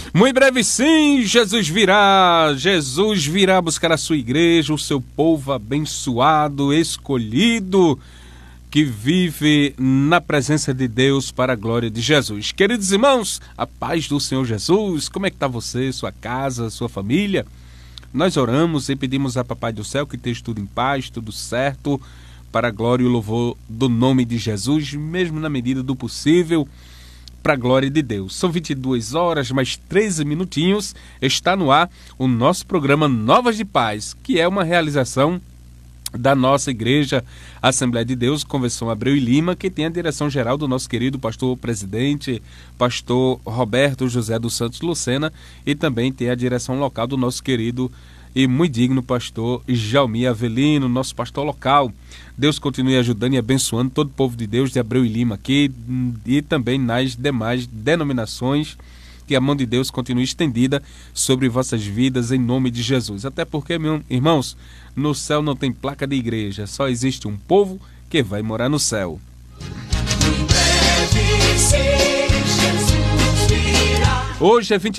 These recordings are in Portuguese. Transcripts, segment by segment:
Muito breve sim, Jesus virá buscar a sua igreja, o seu povo abençoado, escolhido, que vive na presença de Deus para a glória de Jesus. Queridos irmãos, a paz do Senhor Jesus, como é que está você, sua casa, sua família? Nós oramos e pedimos a Papai do Céu que esteja tudo em paz, tudo certo, para a glória e o louvor do nome de Jesus, mesmo na medida do possível, para a glória de Deus. São 22 horas, mais 13 minutinhos, está no ar o nosso programa Novas de Paz, que é uma realização da nossa igreja Assembleia de Deus, Convenção Abreu e Lima, que tem a direção geral do nosso querido pastor presidente, pastor Roberto José dos Santos Lucena, e também tem a direção local do nosso querido e muito digno pastor Jaumi Avelino, nosso pastor local. Deus continue ajudando e abençoando todo o povo de Deus de Abreu e Lima aqui e também nas demais denominações. Que a mão de Deus continue estendida sobre vossas vidas em nome de Jesus. Até porque, meus irmãos, no céu não tem placa de igreja, só existe um povo que vai morar no céu. Hoje é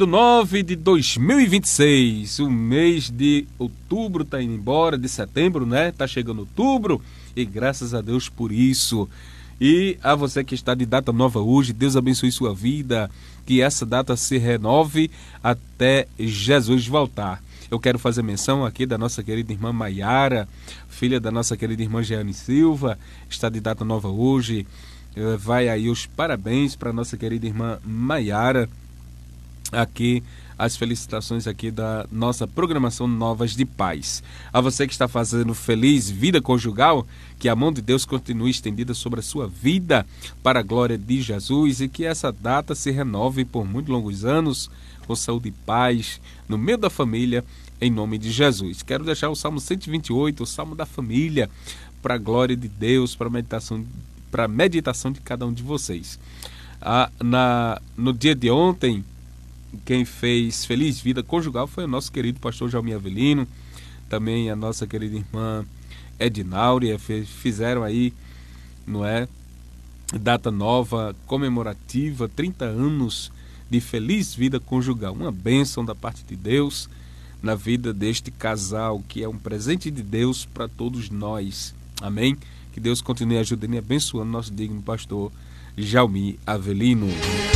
29/9/2026, o mês de outubro está indo embora, de setembro, né? Está chegando outubro e graças a Deus por isso. E a você que está de data nova hoje, Deus abençoe sua vida, que essa data se renove até Jesus voltar. Eu quero fazer menção aqui da nossa querida irmã Maiara, filha da nossa querida irmã Jeane Silva, está de data nova hoje. Vai aí os parabéns para a nossa querida irmã Maiara, aqui as felicitações aqui da nossa programação Novas de Paz. A você que está fazendo feliz vida conjugal, que a mão de Deus continue estendida sobre a sua vida para a glória de Jesus e que essa data se renove por muitos longos anos com saúde e paz no meio da família, em nome de Jesus. Quero deixar o Salmo 128, o Salmo da família, para a glória de Deus, para a meditação de cada um de vocês. No dia de ontem, quem fez feliz vida conjugal foi o nosso querido pastor Jaumi Avelino, também a nossa querida irmã Edinauria, fizeram aí, não é, data nova comemorativa, 30 anos de feliz vida conjugal, uma bênção da parte de Deus na vida deste casal, que é um presente de Deus para todos nós, amém? Que Deus continue ajudando e abençoando nosso digno pastor Jaumi Avelino.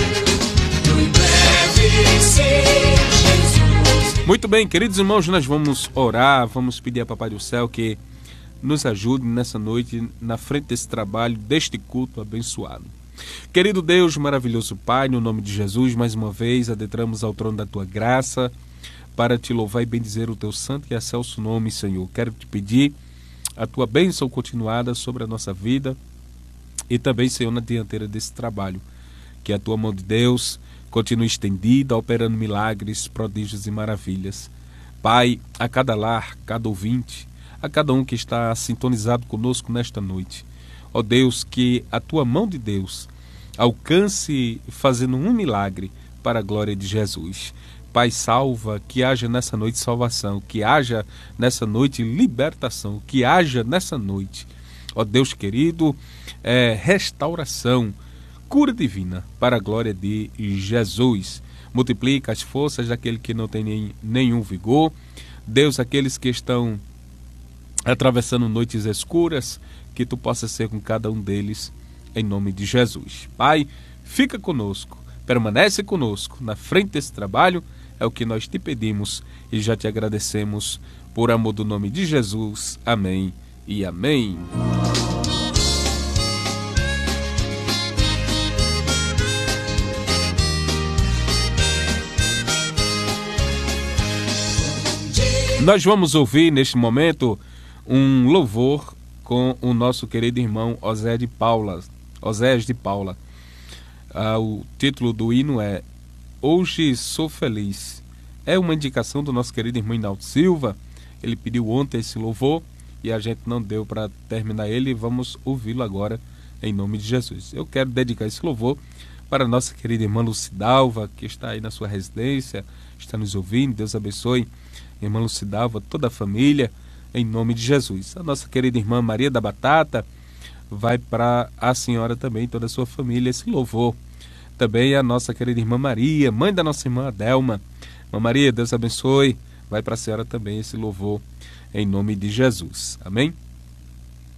Muito bem, queridos irmãos, nós vamos orar, vamos pedir a Papai do Céu que nos ajude nessa noite, na frente desse trabalho, deste culto abençoado. Querido Deus, maravilhoso Pai, no nome de Jesus, mais uma vez adentramos ao trono da Tua graça para Te louvar e bendizer o Teu santo e excelso nome, Senhor. Quero Te pedir a Tua bênção continuada sobre a nossa vida e também, Senhor, na dianteira desse trabalho. Que a Tua mão de Deus continue estendida, operando milagres, prodígios e maravilhas. Pai, a cada lar, cada ouvinte, a cada um que está sintonizado conosco nesta noite. Ó Deus, que a Tua mão de Deus alcance fazendo um milagre para a glória de Jesus. Pai, salva, que haja nessa noite salvação, que haja nessa noite libertação, que haja nessa noite, ó Deus querido, restauração, cura divina para a glória de Jesus. Multiplica as forças daquele que não tem nenhum vigor. Deus, aqueles que estão atravessando noites escuras, que Tu possa ser com cada um deles, em nome de Jesus. Pai, fica conosco, permanece conosco na frente desse trabalho, é o que nós Te pedimos e já Te agradecemos por amor do nome de Jesus. Amém e amém. Nós vamos ouvir neste momento um louvor com o nosso querido irmão Oséias de Paula. O título do hino é Hoje Sou Feliz. É uma indicação do nosso querido irmão Inaldo Silva. Ele pediu ontem esse louvor e a gente não deu para terminar ele. Vamos ouvi-lo agora em nome de Jesus. Eu quero dedicar esse louvor para a nossa querida irmã Lucidalva, que está aí na sua residência, está nos ouvindo. Deus abençoe irmã Lucidalva, toda a família, em nome de Jesus. A nossa querida irmã Maria da Batata vai para a senhora também, toda a sua família, esse louvor também a nossa querida irmã Maria, mãe da nossa irmã Adelma. Irmã Maria, Deus abençoe. Vai para a senhora também esse louvor em nome de Jesus. Amém?